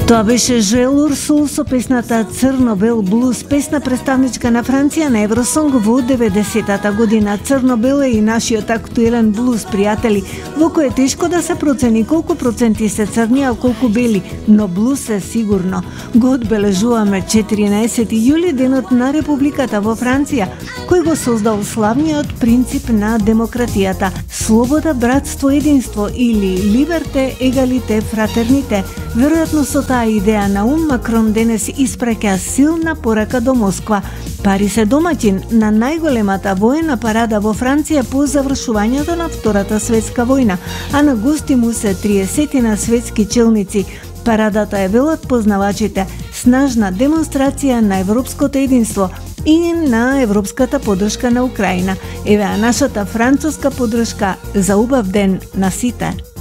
Тоа беше Жоел Урсул со песната Црно-бел блуз, песна представничка на Франција на Евросонг во 90-та година. Црно-бел е и нашиот актуелен блуз, пријатели, во кој е тешко да се процени колку проценти се црни, а колку бели, но блуз е сигурно. Го одбележуваме 14 јули, денот на Републиката во Франција, кој го создал славниот принцип на демократијата: слобода, братство, единство или либерте, егалите, фратерните. Веројатно со таа идеја на ум Макрон денес испраќа силна порака до Москва. Париз е домаќин на најголемата воена парада во Франција по завршувањето на Втората светска војна, а на гости му се 30 светски челници. Парадата е, велат познавачите, снажна демонстрација на европското единство и на европската поддршка на Украина. Еве нашата француска поддршка за убав ден на сите.